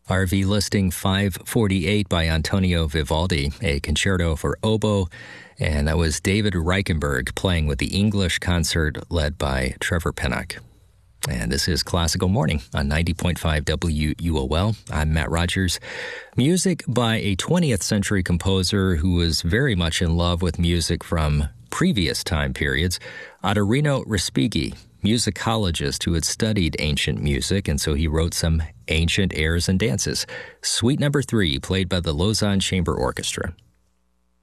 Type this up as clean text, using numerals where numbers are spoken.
RV listing 548 by Antonio Vivaldi, a concerto for oboe, and that was David Reichenberg playing with the English concert led by Trevor Pinnock. And this is Classical Morning on 90.5 WUOL. I'm Matt Rogers. Music by a 20th century composer who was very much in love with music from previous time periods, Adorino Respighi, musicologist who had studied ancient music, and so he wrote some ancient airs and dances. Suite number 3, played by the Lausanne Chamber Orchestra.